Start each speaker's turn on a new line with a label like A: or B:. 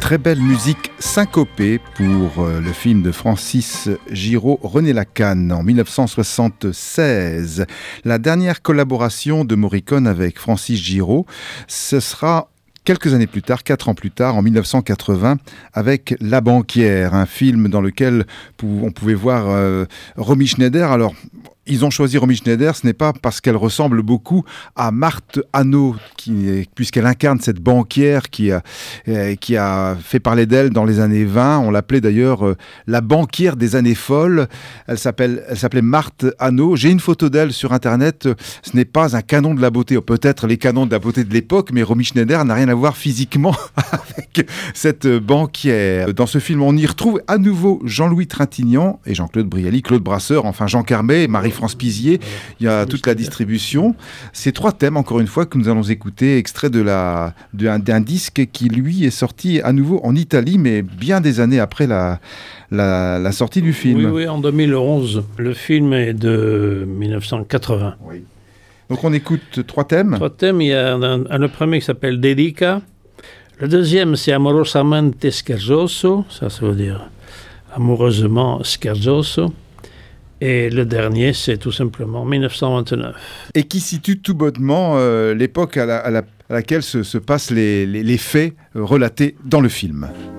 A: très belle musique syncopée pour le film de Francis Giraud, René Lacanne, en 1976. La dernière collaboration de Morricone avec Francis Giraud, ce sera quelques années plus tard, 4 ans plus tard, en 1980, avec La Banquière, un film dans lequel on pouvait voir Romy Schneider. Alors, ils ont choisi Romy Schneider, ce n'est pas parce qu'elle ressemble beaucoup à Marthe Hannot, puisqu'elle incarne cette banquière qui a fait parler d'elle dans les années 20. On l'appelait d'ailleurs la banquière des années folles. Elle s'appelait Marthe Hannot. J'ai une photo d'elle sur Internet. Ce n'est pas un canon de la beauté, peut-être les canons de la beauté de l'époque, mais Romy Schneider n'a rien à voir physiquement avec cette banquière. Dans ce film, on y retrouve à nouveau Jean-Louis Trintignant et Jean-Claude Brialy, Claude Brasseur, enfin Jean Carmet, Marie-France Pizier, il y a toute la distribution. Ces 3 thèmes, encore une fois, que nous allons écouter, extraits d'un disque qui, lui, est sorti à nouveau en Italie, mais bien des années après la sortie du film.
B: Oui, en 2011. Le film est de 1980.
A: Oui. Donc on écoute 3 thèmes.
B: 3 thèmes, il y a le premier qui s'appelle Dedica. Le deuxième, c'est Amorosamente Scherzoso, ça veut dire amoureusement scherzoso. Et le dernier, c'est tout simplement 1929.
A: Et qui situe tout bonnement l'époque à laquelle se passent les faits relatés dans le film.